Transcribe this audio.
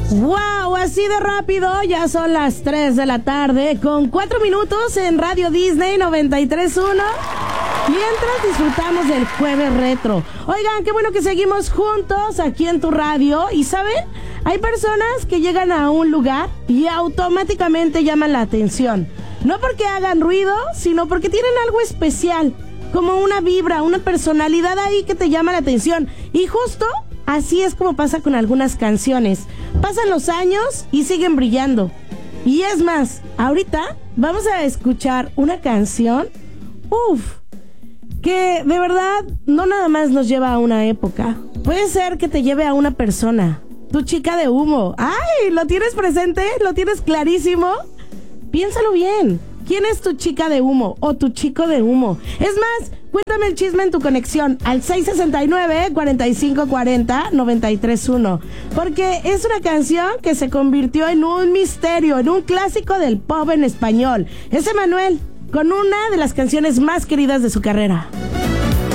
¡Wow! Así de rápido, ya son las 3 de la tarde, con 4 minutos en Radio Disney 93.1. Mientras disfrutamos del Jueves Retro. Oigan, qué bueno que seguimos juntos aquí en tu radio. Y ¿saben? Hay personas que llegan a un lugar y automáticamente llaman la atención. No porque hagan ruido, sino porque tienen algo especial. Como una vibra, una personalidad ahí que te llama la atención. Y justo así es como pasa con algunas canciones. Pasan los años y siguen brillando. Y es más, ahorita vamos a escuchar una canción, que de verdad no nada más nos lleva a una época. Puede ser que te lleve a una persona. Tu chica de humo. ¡Ay! ¿Lo tienes presente? ¿Lo tienes clarísimo? Piénsalo bien. ¿Quién es tu chica de humo o tu chico de humo? Es más, cuéntame el chisme en tu conexión al 669-4540-931. Porque es una canción que se convirtió en un misterio, en un clásico del pop en español. Es Emmanuel, con una de las canciones más queridas de su carrera.